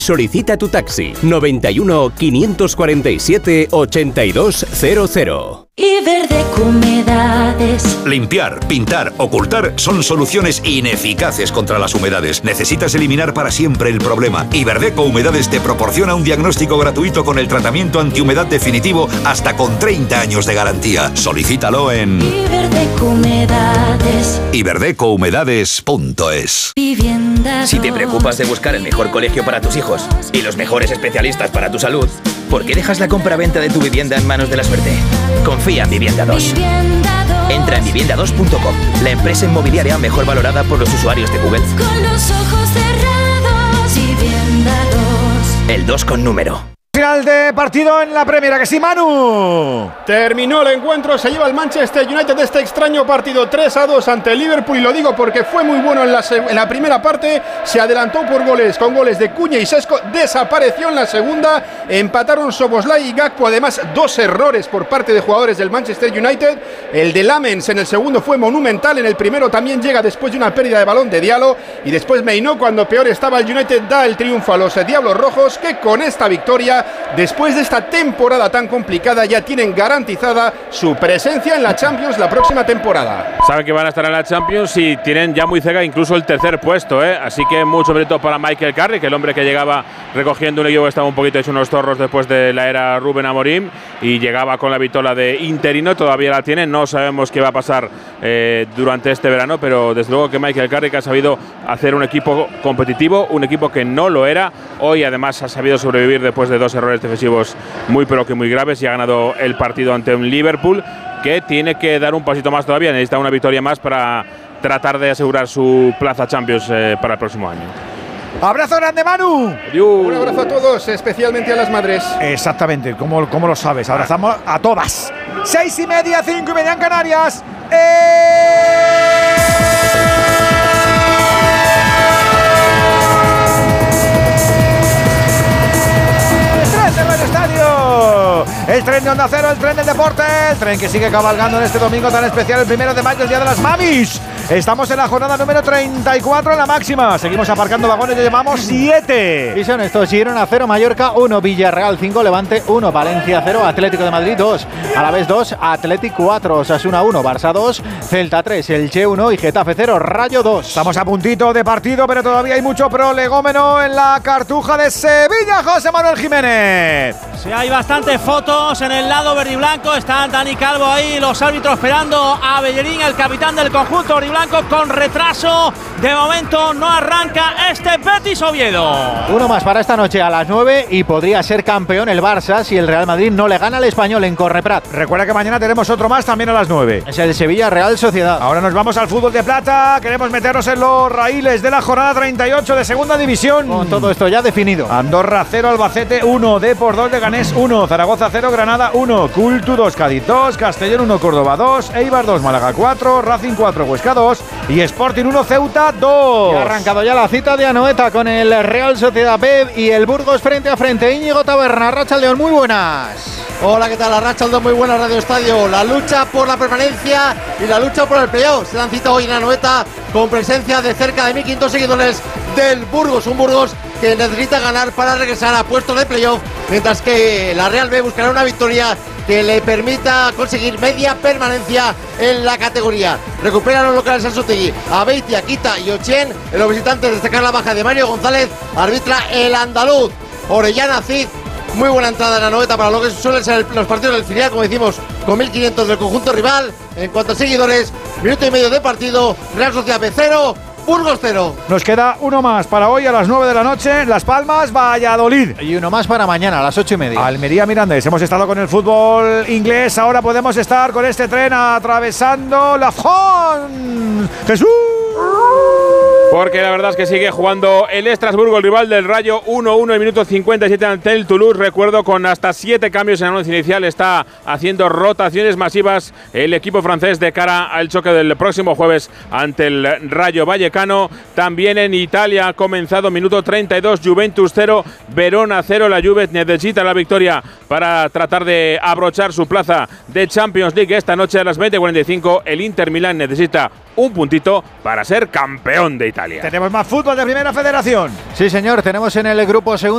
Solicita tu taxi 91 547 8200. Iberdeco Humedades. Limpiar, pintar, ocultar son soluciones ineficaces contra las humedades. Necesitas eliminar para siempre el problema. Iberdeco Humedades te proporciona un diagnóstico gratuito con el tratamiento antihumedad definitivo hasta con 30 años de garantía. Solicítalo en Iberdeco Humedades. iberdecouhumedades.es. Si te preocupas de buscar el mejor colegio para tus hijos y los mejores especialistas para tu salud, ¿por qué dejas la compraventa de tu vivienda en manos de la suerte? Confía en Vivienda 2. Entra en vivienda2.com, la empresa inmobiliaria mejor valorada por los usuarios de Google. Con los ojos cerrados, Vivienda 2. El 2 con número. Final de partido en la Premier, que sí, Manu. Terminó el encuentro, se lleva el Manchester United de este extraño partido 3-2 ante el Liverpool, y lo digo porque fue muy bueno en la primera parte, se adelantó por goles, con goles de Cunha y Sesco, desapareció en la segunda, empataron Szoboszlai y Gakpo, además 2 errores por parte de jugadores del Manchester United, el de Lamens en el segundo fue monumental, en el primero también llega después de una pérdida de balón de Diallo, y después Meinó, cuando peor estaba el United, da el triunfo a los Diablos Rojos, que con esta victoria, después de esta temporada tan complicada, ya tienen garantizada su presencia en la Champions la próxima temporada. Saben que van a estar en la Champions y tienen ya muy cerca incluso el tercer puesto, ¿eh? Así que mucho mérito para Michael Carrick, el hombre que llegaba recogiendo un equipo que estaba un poquito hecho unos zorros después de la era Rubén Amorim, y llegaba con la vitola de interino, todavía la tiene, no sabemos qué va a pasar durante este verano, pero desde luego que Michael Carrick ha sabido hacer un equipo competitivo, un equipo que no lo era, hoy además ha sabido sobrevivir después de 2 errores defensivos muy pero que muy graves, y ha ganado el partido ante un Liverpool que tiene que dar un pasito más todavía, necesita una victoria más para tratar de asegurar su plaza Champions para el próximo año. Abrazo grande, Manu. Un abrazo a todos, especialmente a las madres. Exactamente, ¿cómo lo sabes? Abrazamos a todas. 6:30, 5:30 en Canarias. El tren de Onda Cero, el tren del deporte, el tren que sigue cabalgando en este domingo tan especial, el 1 de mayo, el Día de las Mamis. Estamos en la jornada número 34 en la máxima. Seguimos aparcando vagones, ya llevamos 7. Y son estos: Girona 0, Mallorca 1, Villarreal 5, Levante 1, Valencia 0, Atlético de Madrid 2, Alavés 2, Atlético 4, Osasuna 1, Barça 2, Celta 3, Elche 1 y Getafe 0, Rayo 2. Estamos a puntito de partido, pero todavía hay mucho prolegómeno en la Cartuja de Sevilla, José Manuel Jiménez. Sí, hay bastantes fotos en el lado verde y blanco. Está Dani Calvo ahí, los árbitros esperando a Bellerín, el capitán del conjunto verde y blanco, con retraso. De momento no arranca este Betis Oviedo. Uno más para esta noche a las 9 y podría ser campeón el Barça si el Real Madrid no le gana al Español en Correprat. Recuerda que mañana tenemos otro más también a las 9. Es el Sevilla Real Sociedad. Ahora nos vamos al fútbol de plata. Queremos meternos en los raíles de la jornada 38 de segunda división. Con todo esto ya definido. Andorra 0, Albacete 1, Depor 2, Leganés 1, Zaragoza 0, Granada 1, Cultu 2, Cádiz 2, Castellón 1, Córdoba 2, Eibar 2, Málaga 4, Racing 4, Huesca 2 y Sporting 1, Ceuta 2. Y ha arrancado ya la cita de Anoeta con el Real Sociedad B y el Burgos frente a frente. Íñigo Taberna, Arratsaldeon, muy buenas. Hola, ¿qué tal? Arratsaldeon, muy buena Radio Estadio. La lucha por la permanencia y la lucha por el playoff se la han citado hoy en Anoeta con presencia de cerca de 1.500 seguidores del Burgos. Un Burgos que necesita ganar para regresar a puestos de playoff, mientras que la Real B buscará una victoria que le permita conseguir media permanencia en la categoría. Recuperan los locales Anzotegui, Abeitia, Quita y Ochén. En los visitantes destacar la baja de Mario González, arbitra el andaluz. Orellana Cid, muy buena entrada en la Anoeta para lo que suelen ser los partidos del filial, como decimos, con 1.500 del conjunto rival. En cuanto a seguidores, minuto y medio de partido, Real Sociedad B 0, Burgos 0. Nos queda uno más para hoy a las 9 de la noche, Las Palmas, Valladolid. Y uno más para mañana a las 8:30. Almería, Mirandés. Hemos estado con el fútbol inglés, ahora podemos estar con este tren atravesando la France. ¡Jesús! Porque la verdad es que sigue jugando el Estrasburgo, el rival del Rayo, 1-1 en minuto 57 ante el Toulouse. Recuerdo, con hasta 7 cambios en el once inicial, está haciendo rotaciones masivas el equipo francés de cara al choque del próximo jueves ante el Rayo Vallecano. También en Italia ha comenzado minuto 32, Juventus 0, Verona 0. La Juve necesita la victoria para tratar de abrochar su plaza de Champions League esta noche a las 20:45. El Inter Milán necesita un puntito para ser campeón de Italia. Tenemos más fútbol de Primera Federación. Sí, señor, tenemos en el grupo segundo